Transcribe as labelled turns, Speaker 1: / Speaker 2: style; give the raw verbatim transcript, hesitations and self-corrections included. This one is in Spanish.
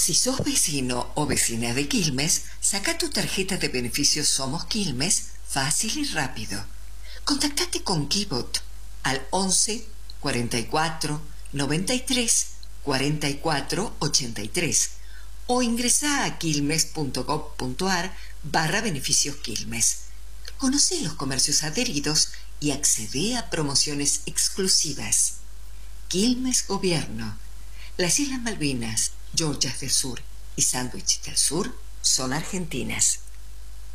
Speaker 1: Si sos vecino o vecina de Quilmes, saca tu tarjeta de beneficios Somos Quilmes fácil y rápido. Contactate con Kibot al once, cuarenta y cuatro, noventa y tres, cuarenta y cuatro, ochenta y tres o ingresa a quilmes.gov.ar barra beneficios Quilmes. Conoce los comercios adheridos y accede a promociones exclusivas. Quilmes Gobierno. Las Islas Malvinas, Georgias del Sur y Sandwich del Sur son argentinas.